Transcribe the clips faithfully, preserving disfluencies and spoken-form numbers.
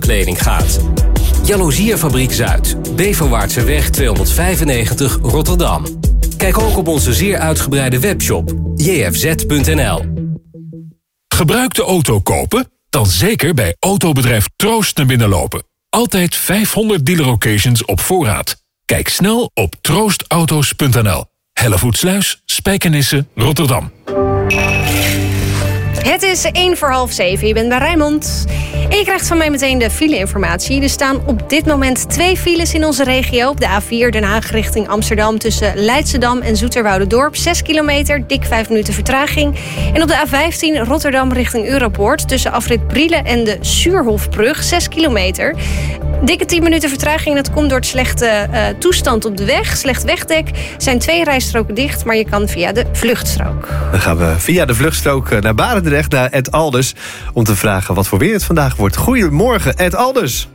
dankleding gaat. Jaloeziefabriek Zuid, Beverwaartseweg tweehonderdvijfennegentig Rotterdam. Kijk ook op onze zeer uitgebreide webshop j f z punt n l. Gebruikte auto kopen? Dan zeker bij autobedrijf Troost naar binnen lopen. Altijd vijfhonderd dealer-occasions op voorraad. Kijk snel op troostauto's punt n l. Hellevoetsluis, Spijkenisse, Rotterdam. Het is één voor half zeven. Je bent bij Rijnmond. En je krijgt van mij meteen de file-informatie. Er staan op dit moment twee files in onze regio. Op de A vier Den Haag richting Amsterdam tussen Leidschendam en Zoeterwoudendorp. zes kilometer, dik vijf minuten vertraging. En op de A vijftien Rotterdam richting Europoort tussen afrit Brielen en de Suurhofbrug. zes kilometer. Dikke tien minuten vertraging. Dat komt door het slechte uh, toestand op de weg. Slecht wegdek. Er zijn twee rijstroken dicht, maar je kan via de vluchtstrook. Dan gaan we via de vluchtstrook naar Barendrecht, naar Ed Alders, om te vragen wat voor weer het vandaag wordt. Goedemorgen, Ed Alders.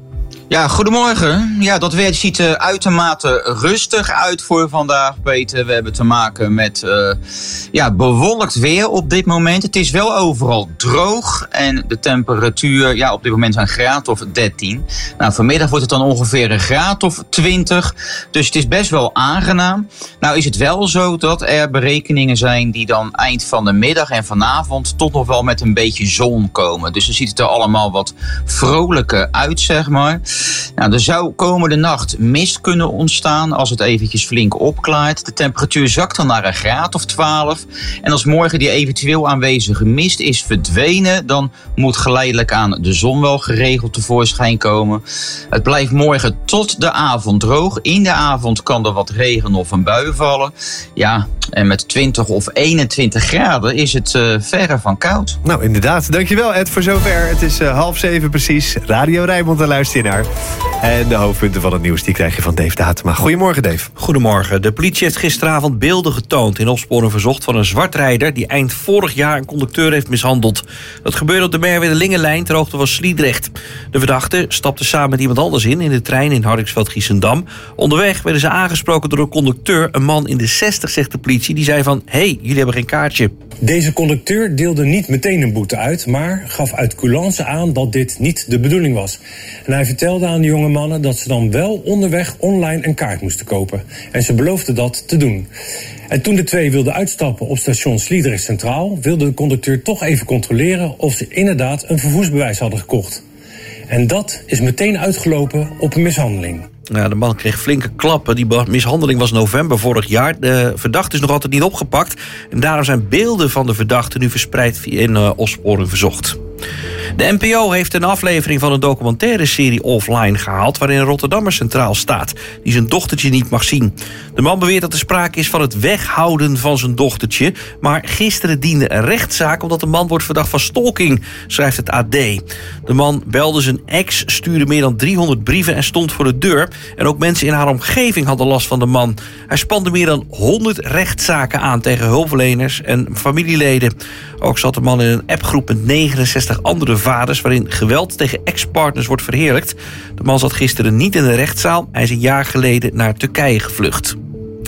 Ja, goedemorgen. Ja, dat weer ziet er uitermate rustig uit voor vandaag, Peter. We hebben te maken met uh, ja, bewolkt weer op dit moment. Het is wel overal droog en de temperatuur ja, op dit moment een graad of dertien. Nou, vanmiddag wordt het dan ongeveer een graad of twintig. Dus het is best wel aangenaam. Nou is het wel zo dat er berekeningen zijn die dan eind van de middag en vanavond toch nog wel met een beetje zon komen. Dus dan ziet het er allemaal wat vrolijker uit, zeg maar. Nou, er zou komende nacht mist kunnen ontstaan als het eventjes flink opklaart. De temperatuur zakt dan naar een graad of twaalf. En als morgen die eventueel aanwezige mist is verdwenen, dan moet geleidelijk aan de zon wel geregeld tevoorschijn komen. Het blijft morgen tot de avond droog. In de avond kan er wat regen of een bui vallen. Ja, en met twintig of eenentwintig graden is het uh, verre van koud. Nou, inderdaad. Dankjewel, Ed, voor zover. Het is uh, half zeven precies. Radio Rijnmond, daar luister je naar. En de hoofdpunten van het nieuws die krijg je van Dave Datema. Goedemorgen, Dave. Goedemorgen. De politie heeft gisteravond beelden getoond in opsporing verzocht van een zwartrijder die eind vorig jaar een conducteur heeft mishandeld. Dat gebeurde op de Merwede-Lingenlijn ter hoogte van Sliedrecht. De verdachte stapte samen met iemand anders in in de trein in Hardingsveld-Giessendam. Onderweg werden ze aangesproken door een conducteur, een man in de zestig, zegt de politie. Die zei van, hé, hey, jullie hebben geen kaartje. Deze conducteur deelde niet meteen een boete uit, maar gaf uit coulance aan dat dit niet de bedoeling was. En hij vertelde aan de jonge mannen dat ze dan wel onderweg online een kaart moesten kopen. En ze beloofden dat te doen. En toen de twee wilden uitstappen op station Sliedrecht Centraal, wilde de conducteur toch even controleren of ze inderdaad een vervoersbewijs hadden gekocht. En dat is meteen uitgelopen op een mishandeling. Ja, de man kreeg flinke klappen. Die mishandeling was november vorig jaar. De verdachte is nog altijd niet opgepakt. En daarom zijn beelden van de verdachte nu verspreid in uh, opsporing verzocht. De N P O heeft een aflevering van een documentaire serie offline gehaald waarin een Rotterdammer centraal staat, die zijn dochtertje niet mag zien. De man beweert dat er sprake is van het weghouden van zijn dochtertje, maar gisteren diende een rechtszaak omdat de man wordt verdacht van stalking, schrijft het A D. De man belde zijn ex, stuurde meer dan driehonderd brieven en stond voor de deur. En ook mensen in haar omgeving hadden last van de man. Hij spande meer dan honderd rechtszaken aan tegen hulpverleners en familieleden. Ook zat de man in een appgroep met negenenzestig andere vaders waarin geweld tegen ex-partners wordt verheerlijkt. De man zat gisteren niet in de rechtszaal. Hij is een jaar geleden naar Turkije gevlucht.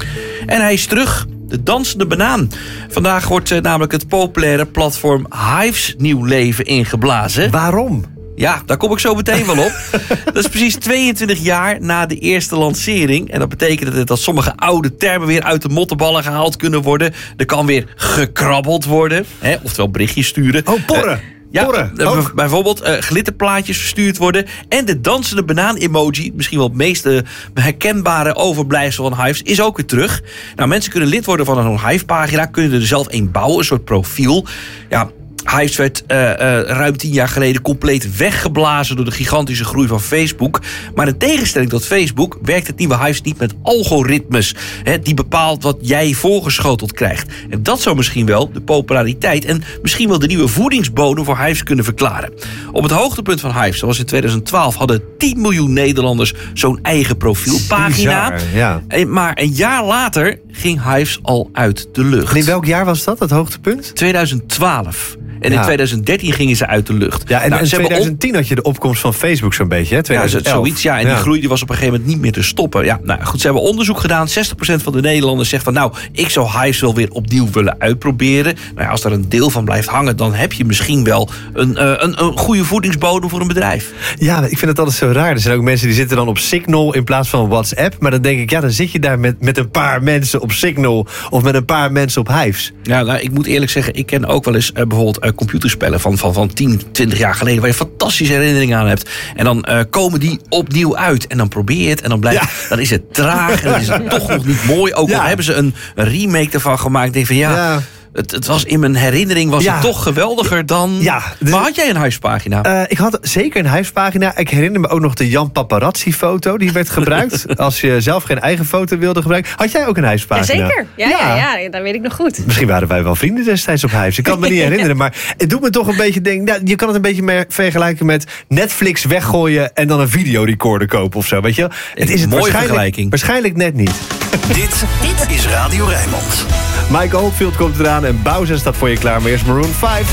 En hij is terug. De dansende banaan. Vandaag wordt uh, namelijk het populaire platform Hives nieuw leven ingeblazen. Waarom? Ja, daar kom ik zo meteen wel op. Dat is precies tweeëntwintig jaar na de eerste lancering. En dat betekent dat sommige oude termen weer uit de mottenballen gehaald kunnen worden. Er kan weer gekrabbeld worden. Hè, oftewel berichtjes sturen. Oh, porren! Uh, Ja, Porren, uh, bijvoorbeeld uh, glitterplaatjes verstuurd worden. En de dansende banaan-emoji, misschien wel het meest uh, herkenbare overblijfsel van Hives, is ook weer terug. Nou, mensen kunnen lid worden van een Hive-pagina, kunnen er zelf een bouwen, een soort profiel. Ja, Hives werd uh, uh, ruim tien jaar geleden compleet weggeblazen door de gigantische groei van Facebook. Maar in tegenstelling tot Facebook werkt het nieuwe Hives niet met algoritmes. Hè, die bepaalt wat jij voorgeschoteld krijgt. En dat zou misschien wel de populariteit en misschien wel de nieuwe voedingsbodem voor Hives kunnen verklaren. Op het hoogtepunt van Hives, zoals in tweeduizend twaalf, hadden tien miljoen Nederlanders zo'n eigen profielpagina. Bizar, ja. Maar een jaar later ging Hives al uit de lucht. En in welk jaar was dat, het hoogtepunt? tweeduizend twaalf. En Ja. in twintig dertien gingen ze uit de lucht. Ja, en Nou, in ze hebben twintig tien had je de opkomst van Facebook zo'n beetje, hè? Ja, twintig elf. zoiets, ja. En die groei die was op een gegeven moment niet meer te stoppen. Ja, nou goed, ze hebben onderzoek gedaan. zestig procent van de Nederlanders zegt van... nou, ik zou Hives wel weer opnieuw willen uitproberen. Nou ja, als er een deel van blijft hangen... dan heb je misschien wel een, uh, een, een goede voedingsbodem voor een bedrijf. Ja, ik vind het altijd zo raar. Er zijn ook mensen die zitten dan op Signal in plaats van WhatsApp. Maar dan denk ik, ja, dan zit je daar met, met een paar mensen op Signal... of met een paar mensen op Hives. Ja, nou, ik moet eerlijk zeggen, ik ken ook wel eens uh, bijvoorbeeld uh, computerspellen van, van, van tien, twintig jaar geleden... waar je fantastische herinneringen aan hebt. En dan uh, komen die opnieuw uit. En dan probeer je het en dan, blijft, ja. dan is het traag en dan is het toch nog niet mooi. Ook Ja. al hebben ze een, een remake ervan gemaakt. Ik denk van ja... Ja. Het, het was in mijn herinnering was Ja. het toch geweldiger dan... Ja. Maar had jij een huispagina? Uh, ik had zeker een huispagina. Ik herinner me ook nog de Jan Paparazzi foto. Die werd gebruikt als je zelf geen eigen foto wilde gebruiken. Had jij ook een huispagina? Jazeker, ja, ja. Ja, ja, dat weet ik nog goed. Misschien waren wij wel vrienden destijds op Hives. Ik kan het me niet herinneren. Maar het doet me toch een beetje denken... Nou, je kan het een beetje meer vergelijken met Netflix weggooien... en dan een videorecorder kopen of zo. Weet je wel? Het is het mooie waarschijnlijk, vergelijking. waarschijnlijk net niet. Dit, dit is Radio Rijnmond. Michael Oldfield komt eraan en Bowser staat voor je klaar. Maar eerst Maroon vijf.